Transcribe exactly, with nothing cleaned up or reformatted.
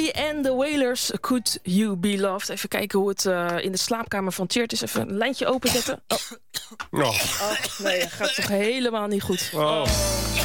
Billy and the Wailers, Could You Be Loved. Even kijken hoe het uh, in de slaapkamer van Tjeerd is. Even een lijntje openzetten. Oh, Oh. oh nee, gaat toch helemaal niet goed. Oh.